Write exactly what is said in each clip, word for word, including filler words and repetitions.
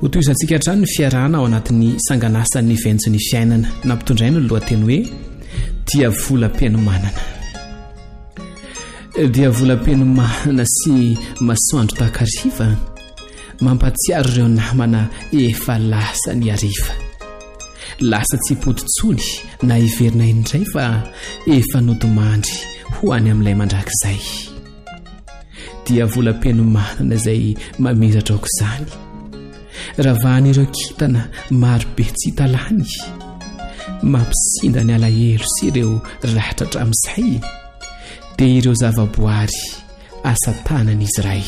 Hotoizantsika hatrany ny fiarahana ao anatin'ny sanganasany ventsy ny fiainana nampitondraina ny lohateny hoe dia volam-pianomanana. Dia volam-pianomanana sy masoandro takariva mampatsiaro ireo namana efa lasa ny ariva. Lasa tsy pototsony na iverina indray fa efa nodomandry ho any amin'ilay mandrakizay. Dia volam-pianomanana izay mamiratra aok'izany. Ravahan'ireo kintana maro be tsy hitalany, mampisinda ny alahelo sy ireo ratratra amin'izay, dia ireo zavaboary asa tanan'izy iray.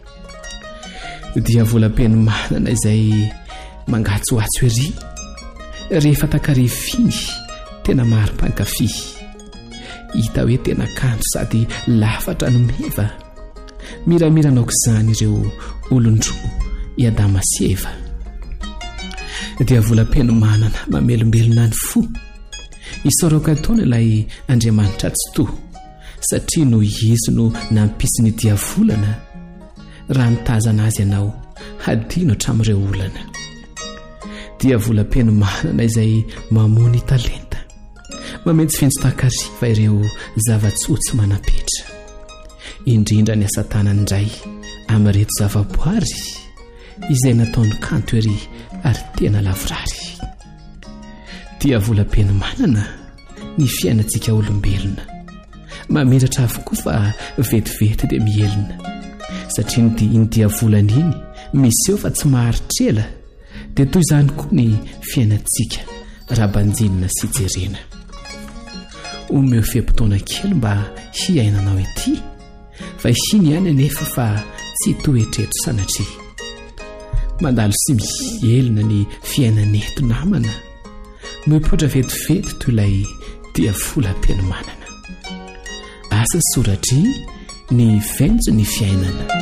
Dia volam-pianomanana izay mangatsoatso ery rehefa takarifiny tena maro mpankafy. Hita hoe tena kanto sady lafatra no meva, miramirana aok'izany ireo olon-droa iadama sy Eva. Dia volam-pianomanana mamelombelona ny fo, isaoroka taona ilay Andriamanitra tsy to, satria no izy no nampisy ny diavolana raha mitazana azy ianao hadino hatramin'ireo olana. Dia volam-pianomanana izay mamony talenta, mametsy fentsy takariva ireo zavatsotsy manapetra, indrindra ny asa tanany indray amin'ireto zavaboary izay nataony kanto ery ary tena lavorary. Dia volam-pianomanana ny fiainantsika olombelona, mamiratra avokoa fa vetivety dia mielina, satria ny dia iny dia volan'iny misy eo fa tsy maharitrela, dia toy izany koa ny fiainantsika rabanjinina sy jerena. Omeo fem-potoana kely mba hiainanao ity, fa ihany ihany anefa fa tsy toetreto sanatria. Mandalo sy mielina ny fiainaneto namana, mipoitra vetivety toy ilay dia volam-pianomanana. Asa soratry ny ventsy ny fiainana.